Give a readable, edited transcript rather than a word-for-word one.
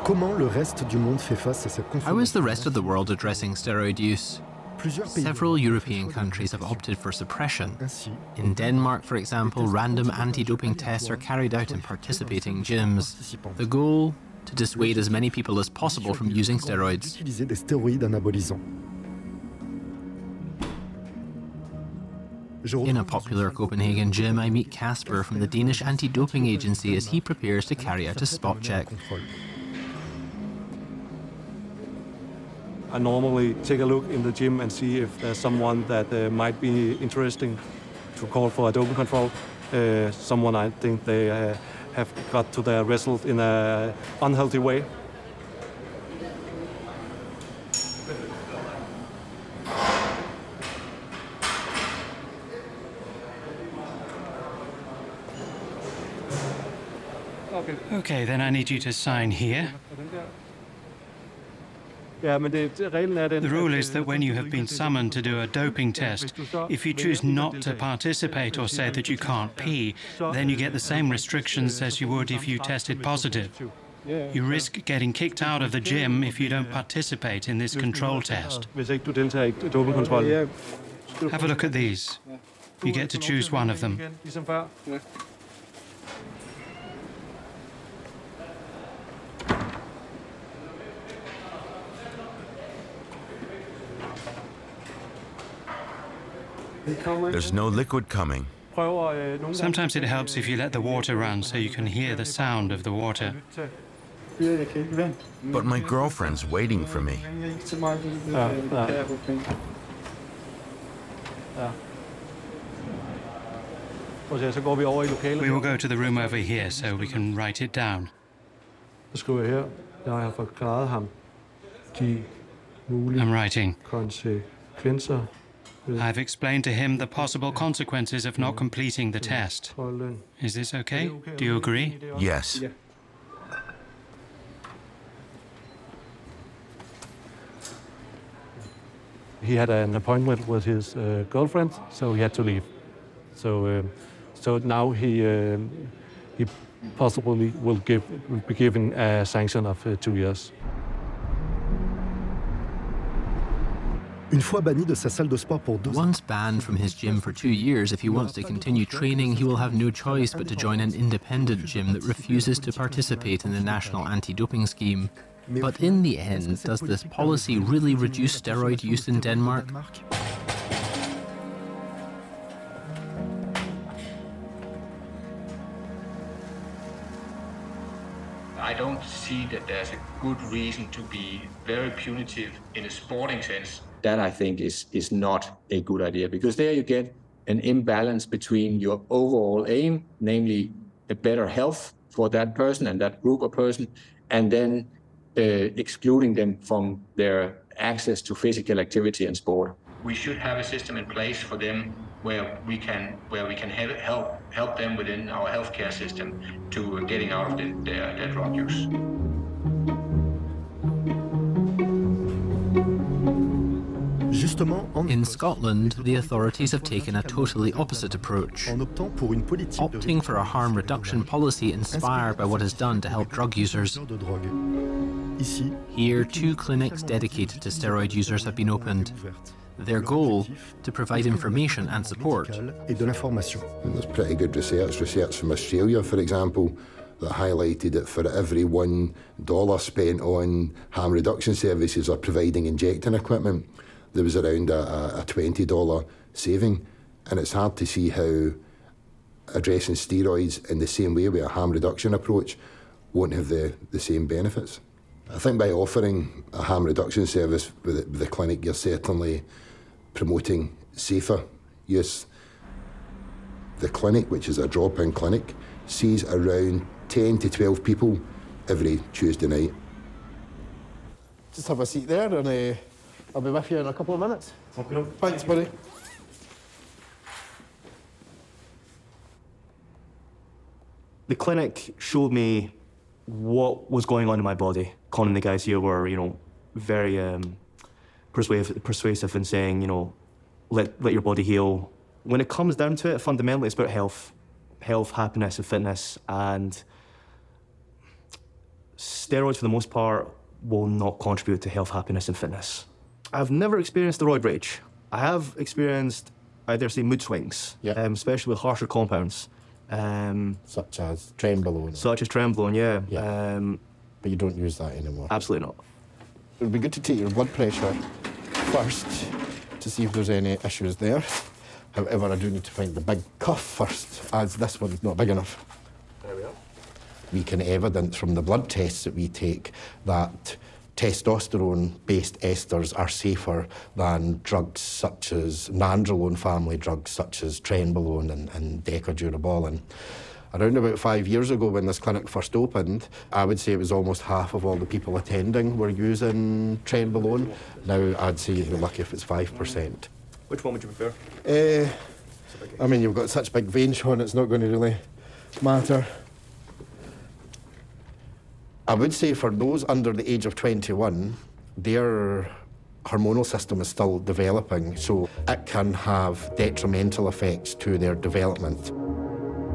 Comment le reste du monde fait face à cette How is the consommation? rest of the world addressing steroid use? Plusieurs pays Several ont European fait countries have opted for suppression. Ainsi, In Denmark, for example, random anti-doping tests are carried out in participating gyms. The goal? To dissuade as many people as possible from using steroids. Utiliser des stéroïdes anabolisants. In a popular Copenhagen gym, I meet Casper from the Danish anti-doping agency as he prepares to carry out a spot check. I normally take a look in the gym and see if there's someone that might be interesting to call for a doping control. Someone I think they have got to their result in an unhealthy way. Okay, then I need you to sign here. The The rule is that when you have been summoned to do a doping test, if you choose not to participate or say that you can't pee, then you get the same restrictions as you would if you tested positive. You risk getting kicked out of the gym if you don't participate in this control test. Have a look at these. You get to choose one of them. There's no liquid coming. Sometimes it helps if you let the water run so you can hear the sound of the water. But my girlfriend's waiting for me. We will go to the room over here so we can write it down. I'm writing. I've explained to him the possible consequences of not completing the test. Is this okay? Do you agree? Yes. He had an appointment with his girlfriend, so he had to leave. So now he possibly will be given a sanction of 2 years. Once banned from his gym for 2 years, if he wants to continue training, he will have no choice but to join an independent gym that refuses to participate in the national anti-doping scheme. But in the end, does this policy really reduce steroid use in Denmark? I don't see that there's a good reason to be very punitive in a sporting sense. That, I think, is not a good idea, because there you get an imbalance between your overall aim, namely a better health for that person and that group of person, and then excluding them from their access to physical activity and sport. We should have a system in place for them where we can help them within our healthcare system to getting out of their drug use. In Scotland, the authorities have taken a totally opposite approach, opting for a harm reduction policy inspired by what is done to help drug users. Here, 2 clinics dedicated to steroid users have been opened. Their goal, to provide information and support. There's pretty good research from Australia, for example, that highlighted that for every $1 spent on harm reduction services or providing injecting equipment, there was around a $20 saving. And it's hard to see how addressing steroids in the same way with a harm reduction approach won't have the same benefits. I think by offering a harm reduction service with the clinic, you're certainly promoting safer use. The clinic, which is a drop-in clinic, sees around 10 to 12 people every Tuesday night. Just have a seat there and I'll be with you in a couple of minutes. Okay. Thanks, buddy. The clinic showed me what was going on in my body. Colin and the guys here were, very persuasive in saying, let your body heal. When it comes down to it, fundamentally, it's about health, happiness, and fitness, and steroids, for the most part, will not contribute to health, happiness, and fitness. I've never experienced the roid rage. I have experienced, I dare say, mood swings, especially with harsher compounds. Such as Trenbolone. Such as Trenbolone, yeah. But you don't use that anymore? Absolutely not. It would be good to take your blood pressure first to see if there's any issues there. However, I do need to find the big cuff first, as this one's not big enough. There we are. We can evidence from the blood tests that we take that testosterone-based esters are safer than drugs such as nandrolone family drugs such as Trenbolone and Decadurabolin. Around about 5 years ago when this clinic first opened, I would say it was almost half of all the people attending were using Trenbolone. Now I'd say you'd be lucky if it's 5%. Which one would you prefer? I mean, you've got such big veins, Sean, it's not going to really matter. I would say for those under the age of 21, their hormonal system is still developing, so it can have detrimental effects to their development.